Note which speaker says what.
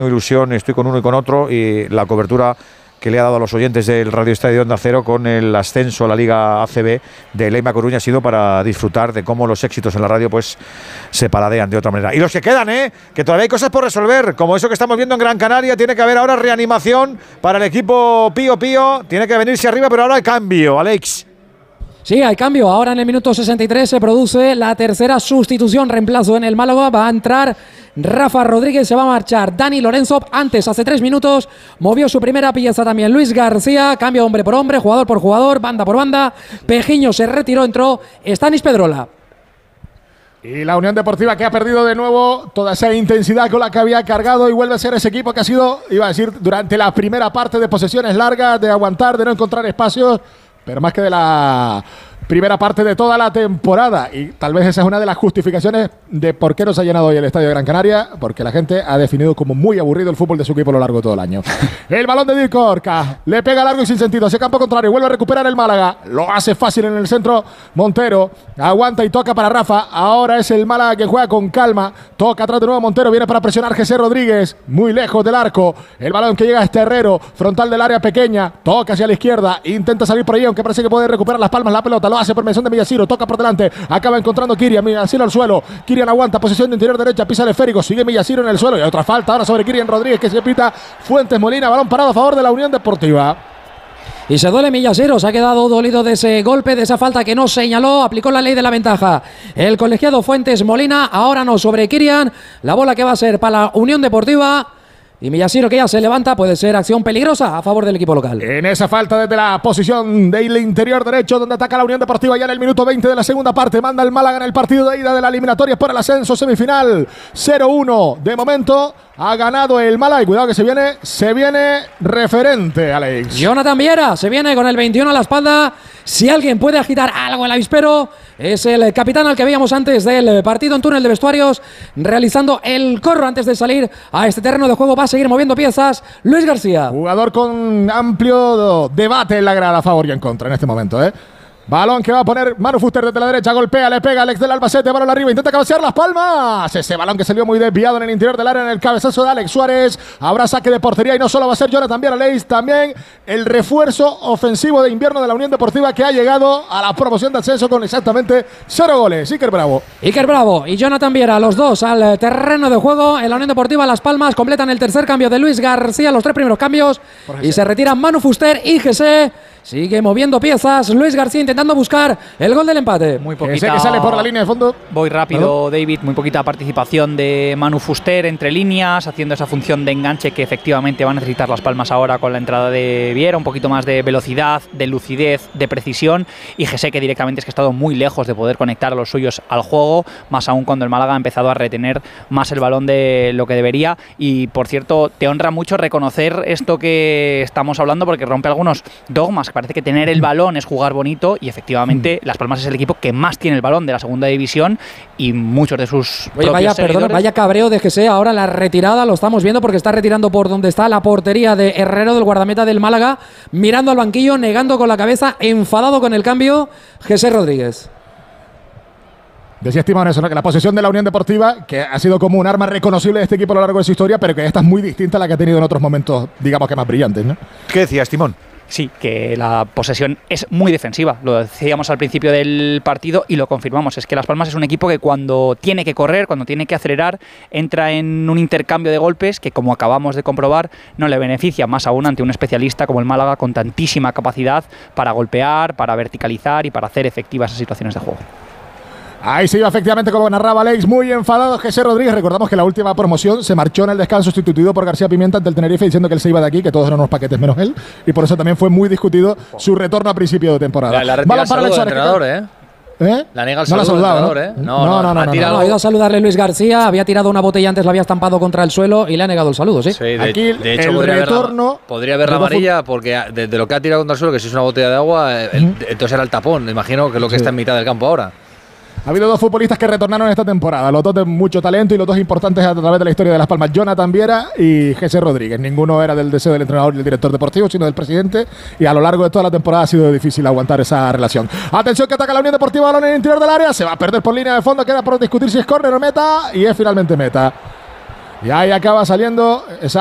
Speaker 1: ilusión, estoy con uno y con otro, y la cobertura que le ha dado a los oyentes del Radio Estadio Onda Cero con el ascenso a la Liga ACB de Leima Coruña ha sido para disfrutar de cómo los éxitos en la radio pues se paladean de otra manera. Y los que quedan, que todavía hay cosas por resolver, como eso que estamos viendo en Gran Canaria. Tiene que haber ahora reanimación para el equipo Pío Pío, tiene que venirse arriba, pero ahora hay cambio, Alex.
Speaker 2: Sí, hay cambio. Ahora en el minuto 63 se produce la tercera sustitución, reemplazo en el Málaga. Va a entrar Rafa Rodríguez, se va a marchar Dani Lorenzo. Antes, hace 3 minutos, movió su primera pieza también Luis García. Cambio hombre por hombre, jugador por jugador, banda por banda. Pejiño se retiró, entró Stanis Pedrola.
Speaker 3: Y la Unión Deportiva, que ha perdido de nuevo toda esa intensidad con la que había cargado, y vuelve a ser ese equipo que ha sido, iba a decir, durante la primera parte, de posesiones largas, de aguantar, de no encontrar espacios, pero más que de la primera parte de toda la temporada. Y tal vez esa es una de las justificaciones de por qué no se ha llenado hoy el Estadio de Gran Canaria, porque la gente ha definido como muy aburrido el fútbol de su equipo a lo largo de todo el año. El balón de Dirk Orca le pega largo y sin sentido hacia campo contrario, vuelve a recuperar el Málaga, lo hace fácil en el centro. Montero aguanta y toca para Rafa. Ahora es el Málaga que juega con calma, toca atrás de nuevo Montero, viene para presionar José Rodríguez, muy lejos del arco. El balón que llega a este Herrero, frontal del área pequeña, toca hacia la izquierda, intenta salir por ahí, aunque parece que puede recuperar las palmas la pelota, lo hace por mención de Millasiro, toca por delante, acaba encontrando Kirian, Millasiro al suelo, Kirian aguanta, posición de interior derecha, pisa el esférico, sigue Millasiro en el suelo, y otra falta ahora sobre Kirian Rodríguez, que se pita. Fuentes Molina, balón parado a favor de la Unión Deportiva.
Speaker 2: Y se duele Millasiro, se ha quedado dolido de ese golpe, de esa falta que no señaló, aplicó la ley de la ventaja el colegiado Fuentes Molina. Ahora no sobre Kirian, la bola que va a ser para la Unión Deportiva. Y Millasiro, que ya se levanta, puede ser acción peligrosa a favor del equipo local.
Speaker 3: En esa falta desde la posición del interior derecho, donde ataca la Unión Deportiva ya en el minuto 20 de la segunda parte, manda el Málaga en el partido de ida de la eliminatoria por el ascenso semifinal. 0-1 de momento, ha ganado el Málaga, y cuidado que se viene referente, Alex.
Speaker 2: Jonathan Viera se viene con el 21 a la espalda. Si alguien puede agitar algo el avispero, es el capitán al que veíamos antes del partido en túnel de vestuarios, realizando el corro antes de salir a este terreno de juego. Va a seguir moviendo piezas Luis García.
Speaker 3: Jugador con amplio debate en la grada, a favor y en contra en este momento, Balón que va a poner Manu Fuster desde la derecha, golpea, le pega Alex del Albacete, balón arriba, intenta cabecear Las Palmas. Ese balón que salió muy desviado en el interior del área, en el cabezazo de Alex Suárez. Habrá saque de portería, y no solo va a ser Jonathan Viera, Alex, también el refuerzo ofensivo de invierno de la Unión Deportiva, que ha llegado a la promoción de ascenso con exactamente 0 goles. Iker Bravo.
Speaker 2: Iker Bravo y Jonathan Viera, los dos al terreno de juego en la Unión Deportiva Las Palmas. Completan el tercer cambio de Luis García, los 3 primeros cambios, y se retiran Manu Fuster y José. Sigue moviendo piezas Luis García, intentando buscar el gol del empate.
Speaker 4: Muy poquita,
Speaker 3: que sale por la línea de fondo.
Speaker 4: Voy rápido, David. Muy poquita participación de Manu Fuster entre líneas, haciendo esa función de enganche que efectivamente va a necesitar Las Palmas ahora con la entrada de Viera. Un poquito más de velocidad, de lucidez, de precisión. Y José, que directamente es que ha estado muy lejos de poder conectar a los suyos al juego, más aún cuando el Málaga ha empezado a retener más el balón de lo que debería. Y por cierto, te honra mucho reconocer esto que estamos hablando, porque rompe algunos dogmas. Parece que tener el balón es jugar bonito, y efectivamente Las Palmas es el equipo que más tiene el balón de la segunda división, y muchos de sus
Speaker 2: vaya cabreo de José ahora la retirada, lo estamos viendo porque está retirando por donde está la portería de Herrero, del guardameta del Málaga, mirando al banquillo, negando con la cabeza, enfadado con el cambio, José Rodríguez.
Speaker 3: Decía Estimón eso, ¿no? Que la posesión de la Unión Deportiva, que ha sido como un arma reconocible de este equipo a lo largo de su historia, pero que esta es muy distinta a la que ha tenido en otros momentos, digamos que más brillantes, ¿no?
Speaker 1: ¿Qué decía Estimón?
Speaker 4: Sí, que la posesión es muy defensiva. Lo decíamos al principio del partido y lo confirmamos. Es que Las Palmas es un equipo que cuando tiene que correr, cuando tiene que acelerar, entra en un intercambio de golpes que, como acabamos de comprobar, no le beneficia, más aún ante un especialista como el Málaga, con tantísima capacidad para golpear, para verticalizar y para hacer efectivas esas situaciones de juego.
Speaker 3: Ahí se iba efectivamente, como narraba Alex, muy enfadado José Rodríguez. Recordamos que la última promoción se marchó en el descanso, sustituido por García Pimienta ante el Tenerife, diciendo que él se iba de aquí, que todos eran unos paquetes menos él, y por eso también fue muy discutido su retorno a principio de temporada.
Speaker 5: La retira para el entrenador, La niega el saludo del entrenador,
Speaker 2: No, ha ido a saludarle Luis García, había tirado una botella antes, la había estampado contra el suelo y le ha negado el saludo, ¿sí?
Speaker 5: Aquí de hecho podría haber la amarilla, porque de lo que ha tirado contra el suelo, que si es una botella de agua, entonces era el tapón, imagino que es lo que está en mitad del campo ahora.
Speaker 3: Ha habido 2 futbolistas que retornaron esta temporada, los 2 de mucho talento y los 2 importantes a través de la historia de Las Palmas, Jonathan Viera y José Rodríguez. Ninguno era del deseo del entrenador y del director deportivo, sino del presidente, y a lo largo de toda la temporada ha sido difícil aguantar esa relación. Atención, que ataca la Unión Deportiva, balón en el interior del área, se va a perder por línea de fondo, queda por discutir si es córner o meta, y es finalmente meta. Y ahí acaba saliendo esa